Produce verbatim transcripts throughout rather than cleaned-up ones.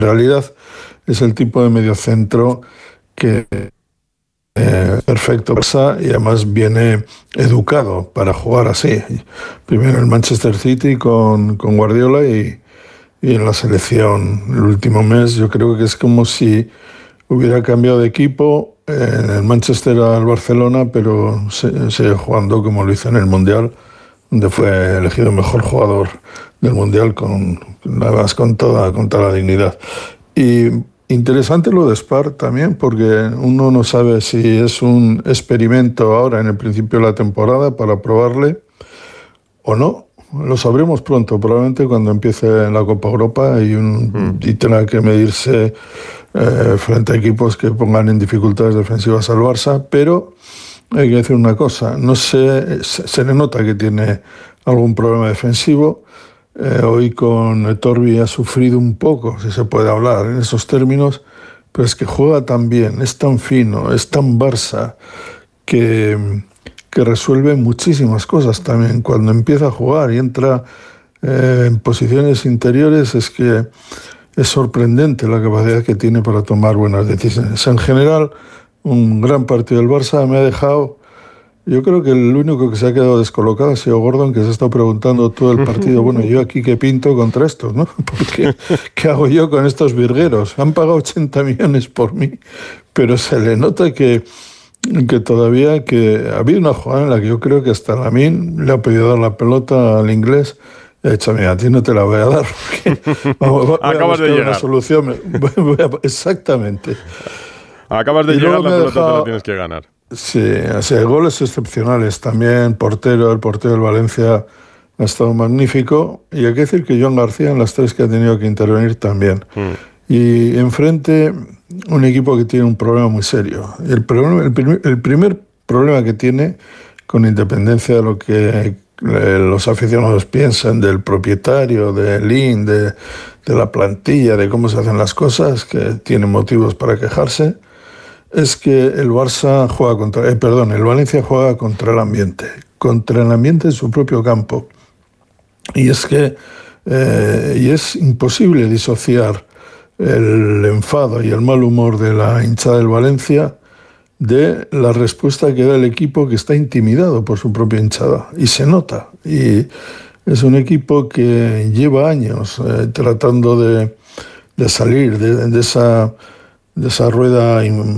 realidad es el tipo de mediocentro que eh, perfecto y además viene educado para jugar así. Primero el Manchester City con, con Guardiola y, y en la selección el último mes yo creo que es como si hubiera cambiado de equipo en el Manchester al Barcelona, pero se, sigue jugando como lo hizo en el Mundial, donde fue elegido mejor jugador del Mundial con, además con toda, con toda la dignidad. Y interesante lo de Spar también, porque uno no sabe si es un experimento ahora en el principio de la temporada para probarle o no. Lo sabremos pronto, probablemente cuando empiece la Copa Europa y, un, mm. y tenga que medirse eh, frente a equipos que pongan en dificultades defensivas al Barça, pero hay que decir una cosa, no sé, se, se le nota que tiene algún problema defensivo. Eh, hoy con Etorbi ha sufrido un poco, si se puede hablar en esos términos, pero es que juega tan bien, es tan fino, es tan Barça, que, que resuelve muchísimas cosas también. Cuando empieza a jugar y entra eh, en posiciones interiores, es que es sorprendente la capacidad que tiene para tomar buenas decisiones. En general, un gran partido del Barça me ha dejado... Yo creo que el único que se ha quedado descolocado ha sido Gordon, que se ha estado preguntando todo el partido, bueno, ¿yo aquí qué pinto contra estos, no? Porque, ¿qué hago yo con estos virgueros? Han pagado ochenta millones por mí, pero se le nota que, que todavía que ha habido una jugada en la que yo creo que hasta Lamine le ha pedido dar la pelota al inglés. He dicho, mira, a ti no te la voy a dar, porque vamos, voy a Acabas de buscar llegar. una solución. Voy a, exactamente. Acabas de y llegar, la pelota dejado, te la tienes que ganar. Sí, o sea, goles excepcionales también, portero, el portero del Valencia ha estado magnífico, y hay que decir que Joan García en las tres que ha tenido que intervenir también. Mm. Y enfrente un equipo que tiene un problema muy serio. El, problema, el, primer, el primer problema que tiene, con independencia de lo que eh, los aficionados piensan del propietario, de Lin, de, de la plantilla, de cómo se hacen las cosas, que tiene motivos para quejarse, es que el Barça juega contra, eh, perdón, el Valencia juega contra el ambiente, contra el ambiente en su propio campo. Y es que eh, y es imposible disociar el enfado y el mal humor de la hinchada del Valencia de la respuesta que da el equipo, que está intimidado por su propia hinchada. Y se nota. Y es un equipo que lleva años eh, tratando de, de salir de, de esa... de esa rueda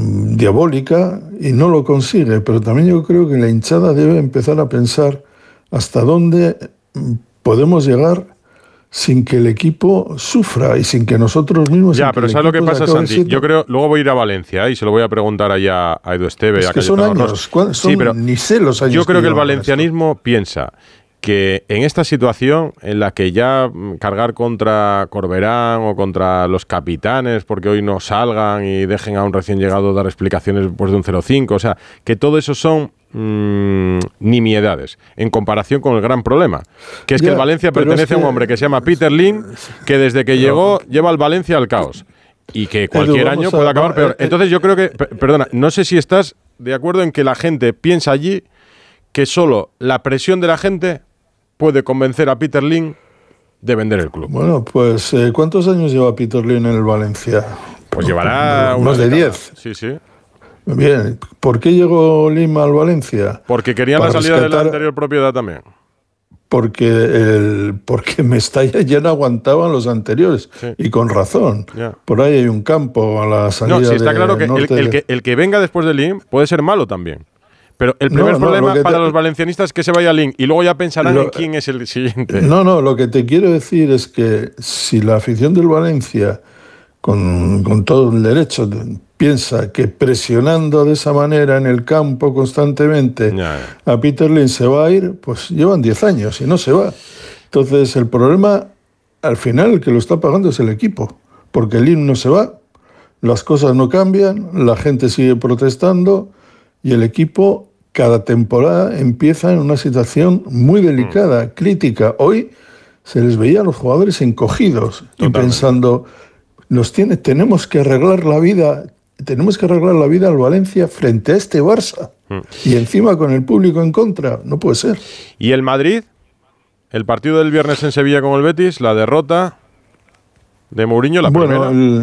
diabólica y no lo consigue, pero también yo creo que la hinchada debe empezar a pensar hasta dónde podemos llegar sin que el equipo sufra y sin que nosotros mismos... Ya, pero ¿sabes lo que pasa, Santi? Siendo... Yo creo, luego voy a ir a Valencia, ¿eh? Y se lo voy a preguntar allá a Edu Esteve. Es a que son años, son, sí, pero ni sé los años. Yo creo que, que el valencianismo esto. piensa que en esta situación en la que ya cargar contra Corberán o contra los capitanes porque hoy no salgan y dejen a un recién llegado dar explicaciones después de un cero cinco, o sea, que todo eso son mmm, nimiedades en comparación con el gran problema, que es ya, que el Valencia pertenece es que... a un hombre que se llama Peter Lim, que desde que pero... llegó lleva al Valencia al caos y que cualquier Edu, año puede acabar a... peor. Entonces yo creo que, perdona, no sé si estás de acuerdo en que la gente piensa allí que solo la presión de la gente puede convencer a Peter Lim de vender el club. Bueno, pues eh, ¿cuántos años lleva Peter Lim en el Valencia? Pues llevará más de diez. Sí, sí. Bien, ¿por qué llegó Lim al Valencia? Porque querían Para la salida rescatar... de la anterior propiedad también. Porque, el, porque Mestalla ya no aguantaban los anteriores, sí. Y con razón. Ya. Por ahí hay un campo a la salida. No, sí, está de claro que el, norte el que el que venga después de Lim puede ser malo también. Pero el primer no, no, problema para te... los valencianistas es que se vaya Link y luego ya pensarán lo... en quién es el siguiente. No, no, lo que te quiero decir es que si la afición del Valencia, con, con todo el derecho, piensa que presionando de esa manera en el campo constantemente ya, ya. a Peter Lim se va a ir, pues llevan diez años y no se va. Entonces el problema, al final, el que lo está pagando es el equipo, porque Lim no se va, las cosas no cambian, la gente sigue protestando y el equipo cada temporada empieza en una situación muy delicada, mm. crítica. Hoy se les veía a los jugadores encogidos Totalmente. y pensando, nos tiene, tenemos que arreglar la vida, tenemos que arreglar la vida al Valencia frente a este Barça. Mm. Y encima con el público en contra, no puede ser. ¿Y el Madrid? El partido del viernes en Sevilla con el Betis, la derrota, de Mourinho, la bueno, primera. El,